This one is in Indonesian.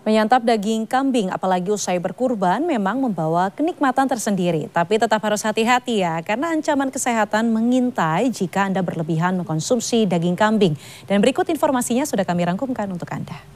Menyantap daging kambing apalagi usai berkurban memang membawa kenikmatan tersendiri. Tapi tetap harus hati-hati ya, karena ancaman kesehatan mengintai jika Anda berlebihan mengkonsumsi daging kambing. Dan berikut informasinya sudah kami rangkumkan untuk Anda.